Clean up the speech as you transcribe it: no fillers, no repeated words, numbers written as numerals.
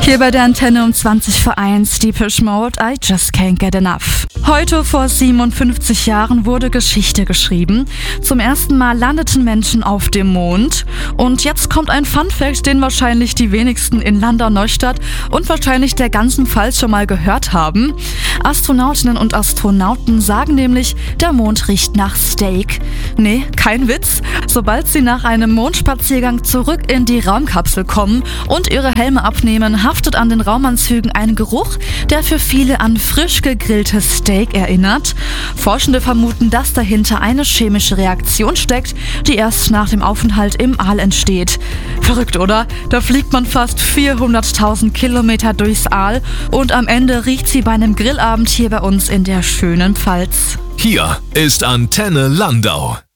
Hier bei der Antenne um 20 vor 1, Depeche Mode, I Just Can't Get Enough. Heute vor 57 Jahren wurde Geschichte geschrieben. Zum ersten Mal landeten Menschen auf dem Mond. Und jetzt kommt ein Funfact, den wahrscheinlich die wenigsten in Landau-Neustadt und wahrscheinlich der ganzen Pfalz schon mal gehört haben. Astronautinnen und Astronauten sagen nämlich, der Mond riecht nach Steak. Nee, kein Witz. Sobald sie nach einem Mondspaziergang zurück in die Raumkapsel kommen und ihre Helme abnehmen, haftet an den Raumanzügen ein Geruch, der für viele an frisch gegrilltes Steak erinnert. Forschende vermuten, dass dahinter eine chemische Reaktion steckt, die erst nach dem Aufenthalt im All entsteht. Verrückt, oder? Da fliegt man fast 400.000 Kilometer durchs All und am Ende riecht sie bei einem Grillabend hier bei uns in der schönen Pfalz. Hier ist Antenne Landau.